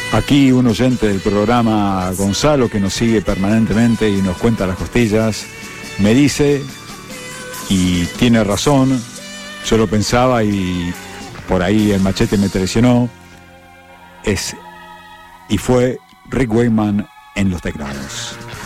Aquí un oyente del programa, Gonzalo, que nos sigue permanentemente y nos cuenta las costillas, me dice, y tiene razón, yo lo pensaba y por ahí el machete me traicionó, y fue Rick Wakeman en los teclados.